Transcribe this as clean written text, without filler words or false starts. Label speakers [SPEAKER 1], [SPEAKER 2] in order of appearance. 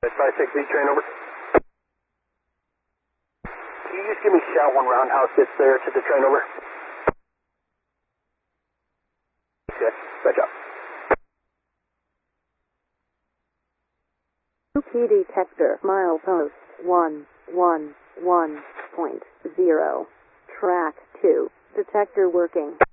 [SPEAKER 1] 560 train over. Can you just give me shout when Roundhouse gets there to the train over? Okay, good job.
[SPEAKER 2] Key detector, milepost 111.0. Track 2. Detector working.